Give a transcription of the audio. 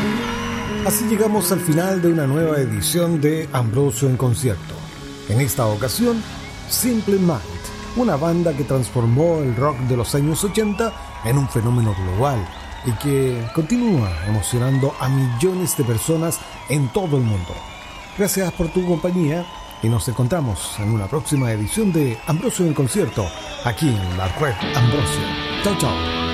Así llegamos al final de una nueva edición de Ambrosio en concierto. En esta ocasión, Simple Minds, una banda que transformó el rock de los años 80 en un fenómeno global y que continúa emocionando a millones de personas en todo el mundo. Gracias por tu compañía y nos encontramos en una próxima edición de Ambrosio en concierto, aquí en la Red Ambrosio. Chao, chao.